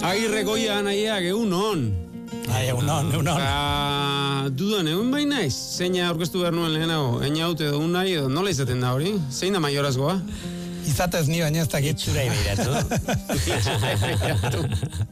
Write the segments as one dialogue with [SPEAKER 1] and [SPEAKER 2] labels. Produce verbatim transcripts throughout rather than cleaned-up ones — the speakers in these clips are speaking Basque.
[SPEAKER 1] Agirre goia nahiak, egun hon.
[SPEAKER 2] Ai, egun hon, egun hon.
[SPEAKER 1] Ba, dudan, egun bai naiz, zeina aurkeztu behar nuen lehenago, eina haute edo un nahi edo, nola izaten da hori? Zein da maiorazgoa?
[SPEAKER 2] Izatez ni baina ez dakit.
[SPEAKER 3] Itxura ibiratu.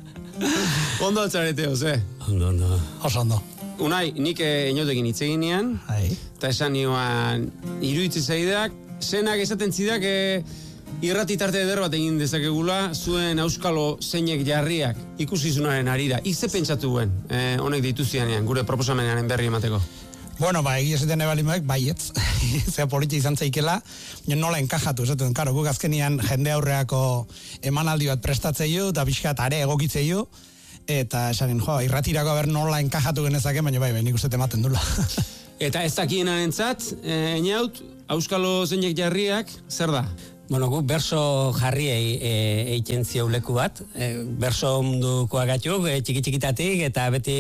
[SPEAKER 1] Ondo altzarete, oze?
[SPEAKER 3] Ondo, ondo.
[SPEAKER 2] Oso ondo.
[SPEAKER 1] Unai, nik inotekin hitz egin nian, eta esan nioan, iruitzi zaidak, zenak esaten zidak, e, irrati tarte eder bat egin dezakegula, zuen auskalo zeinek jarriak ikusizunaren arira. Ize pentsatu guen, e, honek dituzianean, gure proposamenaren berri emateko.
[SPEAKER 2] Bueno, ba, egia esaten ebalimek, baietz, zea politia izan zaikela, nola enkajatu, esaten, karo, guk azkenian jende aurreako emanaldi bat prestatzeio, eta pixkat are egokitzeio, eta esanen, jo, irratirako haber nola enkajatu genezake, baina bai, bai, nik uste tematen dula.
[SPEAKER 1] Eta ez dakiena entzat, e, eniaut, auskalo zeinek jarriak, zer da?
[SPEAKER 3] Bueno, guk berso jarriei eitzen ziau leku bat, e, berso mundukoa gatuk, e, txiki-txikitatik, eta beti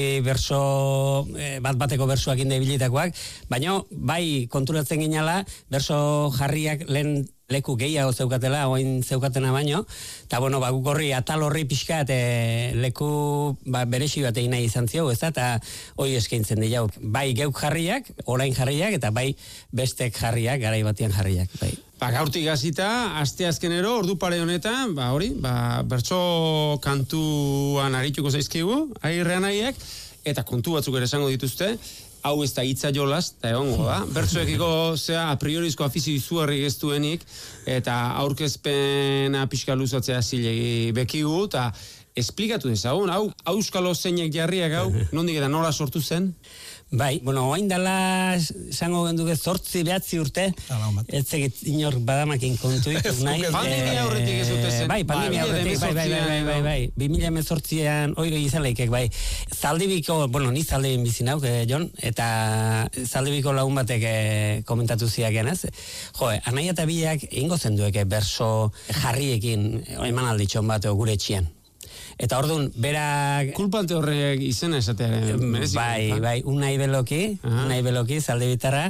[SPEAKER 3] berso, e, bat-bateko bersoak indebilitakoak, baina bai konturatzen ginala, berso jarriak lehen leku gehiago zeukatela, oain zeukatena baino, eta bueno, ba, guk horri atal horri pixkat e, leku ba, beresi bat egin nahi izan ziau, ez da, eta hoi eskaintzen dira, bai geuk jarriak, orain jarriak, eta bai bestek jarriak, garai batian jarriak, bai.
[SPEAKER 1] Ba, gaurtik hasita, aste azkenero, ordu pare honetan, ba, hori, ba, bertso kantuan arituko zaizkigu, agirrean nahiak, eta kontu batzuk ere esango dituzte, hau ez da hitza jolaz, eta egongo da. Bertsoekiko, zea, a priorizko afizio izugarri geztuenik, eta aurkezpena pixka luzatzea zilegi bekigu, eta esplikatu dezagun, hau, auskalo zeinek jarriak hau, nondik eta nola sortu zen?
[SPEAKER 3] Bai, bueno, oain dala esango genduke zortzi behatzi urte, ez egit inor badamakin kontuik.
[SPEAKER 1] Pandemia horretik ez dute zen.
[SPEAKER 3] Bai, pandemia horretik, bai, bai, bai, bai, bai, bi mila hemezortzian oiro izaleikek, bai. Zaldibiko, bueno, ni zaldibin bizinauk, eh, Jon, eta Zaldibiko lagun batek eh, komentatu ziaken, ez? Jo, anai eta biak ingo zendueke berso jarriekin eman alditxon bat gure etxian. Eta orduan, berak...
[SPEAKER 1] Kulpante horrek izena esatea.
[SPEAKER 3] Bai, bai, unai beloki, unai beloki, zalde bitarra,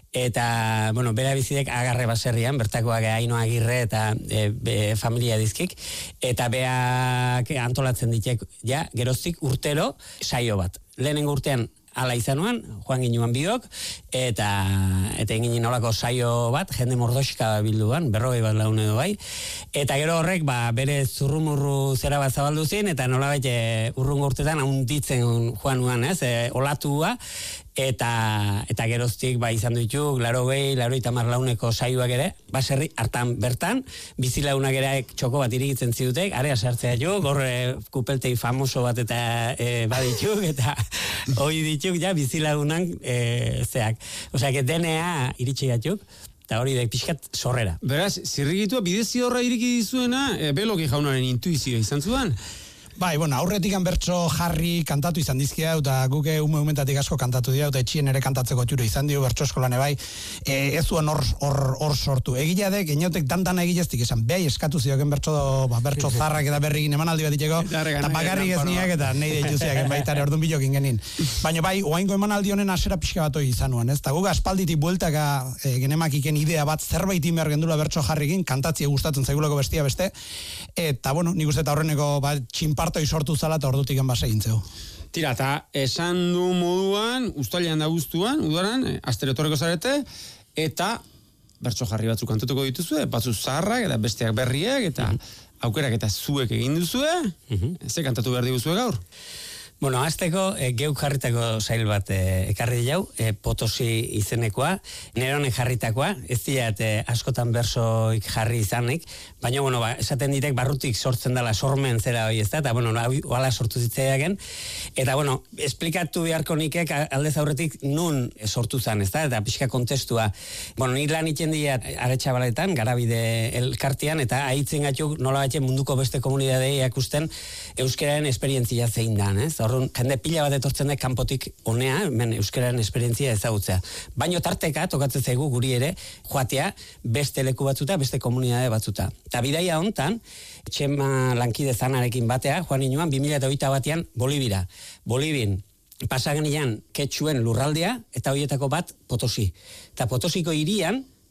[SPEAKER 3] eta, bueno, bera bizidek agarre baserrian, bertakoak Aino Agirre eta e, be, familia dizkik, eta beak antolatzen ditek, ja, geroztik urtero saio bat. Lehenengo urtean, ala izanuan, joan ginuan biok, eta eta egin nolako saio bat, jende mordoxka bilduan, berrogei bat laun edo bai, eta gero horrek, ba, bere zurrumurru zera bat zabaldu zen, eta nolabait e, urrungo urtetan haunditzen joan nuan, ez, e, olatua, eta eta geroztik ba izan ditu laurogei, laurogeita hamar launeko saioak ere, baserri hartan bertan, bizilaunak ere txoko bat irigitzen zidutek, area sartzea jo, gorre kupeltei famoso bat eta e, badituk, eta hoi dituk ja bizilagunan e, zeak. Osea, que D N A iritsi gatuk, eta hori da pixkat sorrera.
[SPEAKER 1] Beraz, zirrigitua bidezi horra iriki dizuena, e, Beloki jaunaren intuizioa izan zuen?
[SPEAKER 2] Bai, bueno, aurretikan bertso jarri kantatu izan dizkia, eta guke ume umentatik asko kantatu dira, eta etxien ere kantatzeko txuro izan dio, bertso eskolan bai, e, ez zuen hor, hor, hor sortu. Egila dek, enautek dantana egileztik esan, behai eskatu zioken bertso, ba, bertso zarrak eta berrikin emanaldi bat itxeko, eta bakarrik ez niak, eta nahi deitu ziaken baitare, orduan bilokin genin. Baina bai, oaingo emanaldi honen asera pixka bat hori izan nuen, ez? Eta guk aspalditik bueltaka e, genemakiken idea bat, zerbait inber gendula bertso jarrikin, kantatzia gustatzen zaigulako bestia beste, eta bueno, nik uste eta horreneko ba, txinpartoi sortu zala eta ordutik enbase gintzeu.
[SPEAKER 1] Tira, eta esan du moduan, ustailean da guztuan, udaran, asteretorreko zarete, eta bertso jarri batzuk kantatuko dituzue, batzu zaharrak eta besteak berriak, eta aukerak eta zuek egin duzue, ze kantatu behar diguzue gaur?
[SPEAKER 3] Bueno, azteko, e, geuk jarritako sail bat e, ekarri jau, e, Potosi izenekoa, neronek jarritakoa, ez diat e, askotan bersoik jarri izanik, baina, bueno, ba, esaten ditek barrutik sortzen dela sormen zera hori ez da, eta, bueno, hola sortu zitzaiaken, eta, bueno, esplikatu beharko nikek aldez aurretik nun sortu zan, ez da, eta pixka kontestua. Bueno, nik lan itzen dira Aretxabaletan, Garabide elkartian, eta aitzen gatuk nola batxe munduko beste komunidadei akusten euskeraren esperientzia zein dan, ez? Horren, jende pila bat etortzen da kanpotik honea, hemen euskararen esperientzia ezagutzea. Baino tarteka, tokatzen zaigu guri ere, joatea beste leku batzuta, beste komunidade batzuta. Eta bidaia hontan, Txema lankide zanarekin batea, joan inuan, bi mila hogeita batean Bolibira. Bolibin, pasagen ian, ketxuen lurraldea, eta horietako bat Potosi. Eta Potosiko hirian,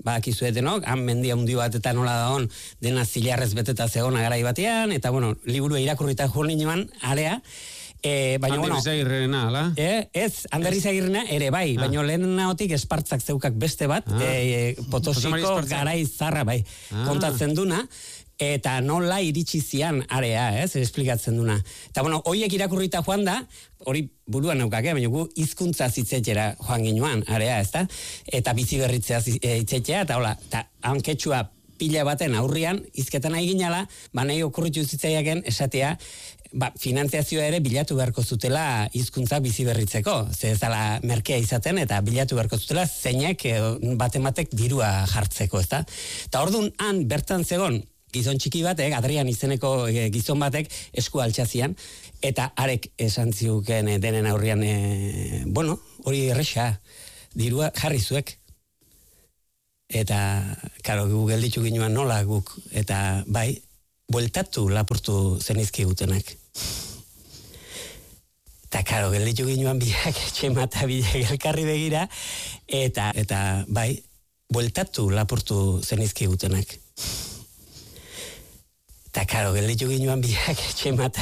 [SPEAKER 3] badakizu denok, han mendia hundi bat eta nola da hon, dena zilarrez beteta zegoen garai batean, eta bueno, liburua irakurrita joan ninoan, area, E, baina,
[SPEAKER 1] Ander
[SPEAKER 3] bueno,
[SPEAKER 1] Izagirrena, ala?
[SPEAKER 3] E, ez, Ander Izagirrena ere bai, ah. baina lehen naotik espartzak zeukak beste bat, ah. e, Potosiko garai zarra bai, ah. kontatzen duna, eta nola iritsi zian area, ez, esplikatzen duna. Eta, bueno, hoiek irakurrita joan da, hori buruan naukake, baina gu hizkuntza zitzetxera joan ginuan, area, ez da? Eta bizi berritzea zitzetxea, eta hola, eta hanketxua pila baten aurrian, izketan nahi ginala, ba nahi okurritu zitzaiaken esatea, ba, finantziazioa ere bilatu beharko zutela hizkuntza bizi berritzeko. Ze ez dela merkea izaten eta bilatu beharko zutela zeinek batematek dirua jartzeko, ezta? Eta orduan han bertan zegon gizon txiki batek, Adrian izeneko e, gizon batek esku altxazian, eta arek esan ziuken e, denen aurrian, e, bueno, hori erresa, dirua jarri zuek. Eta, karo, gu gelditu ginuan nola guk, eta bai, bueltatu lapurtu zenizki gutenak. Eta, karo, gelditu ginuan biak etxemata bilek elkarri begira, eta, eta bai, bueltatu lapurtu zenizki gutenak. Eta, karo, gelditu ginuan biak etxemata